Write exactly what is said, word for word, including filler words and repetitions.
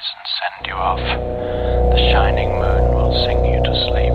and send you off. The shining moon will sing you to sleep.